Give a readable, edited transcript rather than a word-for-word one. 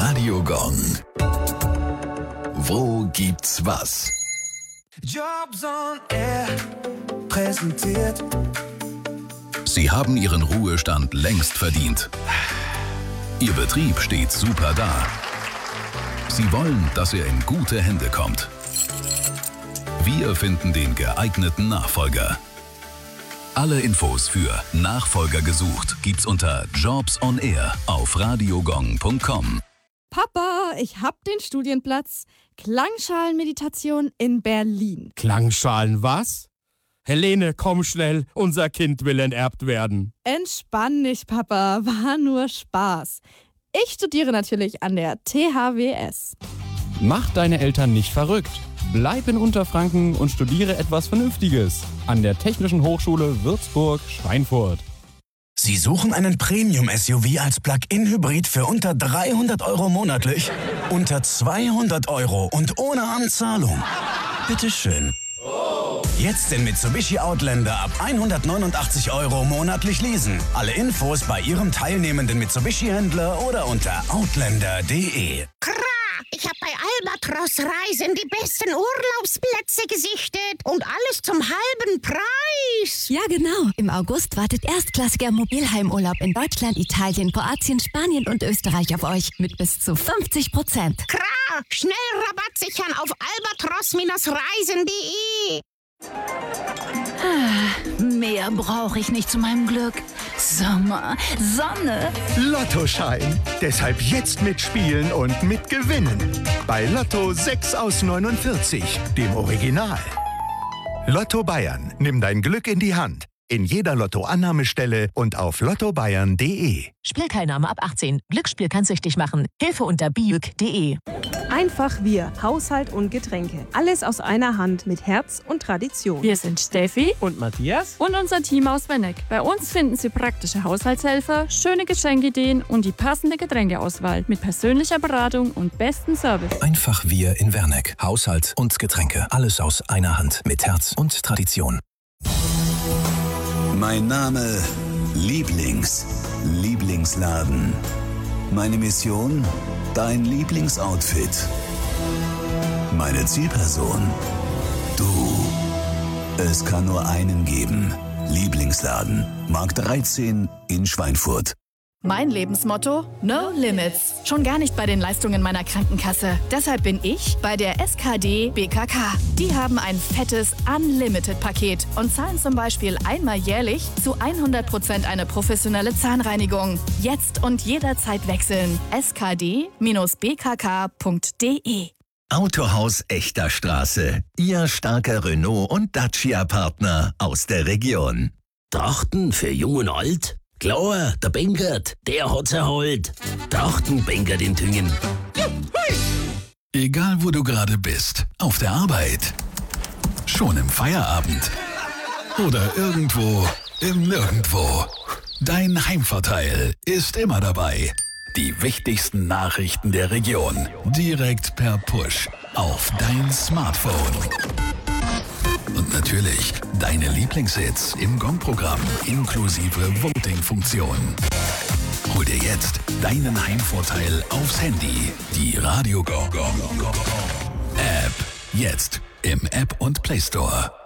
Radio Gong. Wo gibt's was? Jobs on Air präsentiert. Sie haben Ihren Ruhestand längst verdient. Ihr Betrieb steht super da. Sie wollen, dass er in gute Hände kommt. Wir finden den geeigneten Nachfolger. Alle Infos für Nachfolger gesucht gibt's unter Jobs on Air auf radiogong.com. Papa, ich hab den Studienplatz. Klangschalenmeditation in Berlin. Klangschalen was? Helene, komm schnell, unser Kind will enterbt werden. Entspann dich, Papa, war nur Spaß. Ich studiere natürlich an der THWS. Mach deine Eltern nicht verrückt. Bleib in Unterfranken und studiere etwas Vernünftiges an der Technischen Hochschule Würzburg-Schweinfurt. Sie suchen einen Premium-SUV als Plug-in-Hybrid für unter 300 € monatlich? Unter 200 € und ohne Anzahlung? Bitteschön. Jetzt den Mitsubishi Outlander ab 189 € monatlich leasen. Alle Infos bei Ihrem teilnehmenden Mitsubishi-Händler oder unter outlander.de. Ich habe bei Albatros Reisen die besten Urlaubsplätze gesichtet und alles zum halben Preis. Ja, genau. Im August wartet erstklassiger Mobilheimurlaub in Deutschland, Italien, Kroatien, Spanien und Österreich auf euch mit bis zu 50%. Schnell Rabatt sichern auf albatros-reisen.de. Mehr brauche ich nicht zu meinem Glück. Sommer, Sonne. Lottoschein. Deshalb jetzt mitspielen und mitgewinnen. Bei Lotto 6 aus 49, dem Original. Lotto Bayern. Nimm dein Glück in die Hand. In jeder Lotto-Annahmestelle und auf lottobayern.de. Spielteilnahme ab 18. Glücksspiel kann süchtig machen. Hilfe unter biüg.de. Einfach wir. Haushalt und Getränke. Alles aus einer Hand mit Herz und Tradition. Wir sind Steffi und Matthias und unser Team aus Wenneck. Bei uns finden Sie praktische Haushaltshelfer, schöne Geschenkideen und die passende Getränkeauswahl mit persönlicher Beratung und bestem Service. Einfach wir in Werneck. Haushalt und Getränke. Alles aus einer Hand mit Herz und Tradition. Mein Name Lieblingsladen. Meine Mission, dein Lieblingsoutfit. Meine Zielperson, du. Es kann nur einen geben. Lieblingsladen, Markt 13 in Schweinfurt. Mein Lebensmotto? No Limits. Schon gar nicht bei den Leistungen meiner Krankenkasse. Deshalb bin ich bei der SKD BKK. Die haben ein fettes Unlimited-Paket und zahlen zum Beispiel einmal jährlich zu 100% eine professionelle Zahnreinigung. Jetzt und jederzeit wechseln. skd-bkk.de. Autohaus Echter Straße. Ihr starker Renault- und Dacia-Partner aus der Region. Trachten für Jung und Alt? Klar, der Benkert, der hat's erholt. Trachten Benkert in Tüngen. Egal wo du gerade bist, auf der Arbeit, schon im Feierabend oder irgendwo im Nirgendwo. Dein Heimvorteil ist immer dabei. Die wichtigsten Nachrichten der Region direkt per Push auf dein Smartphone. Und natürlich deine Lieblingshits im Gong-Programm inklusive Voting-Funktion. Hol dir jetzt deinen Heimvorteil aufs Handy. Die Radio Gong App. Jetzt im App und Play Store.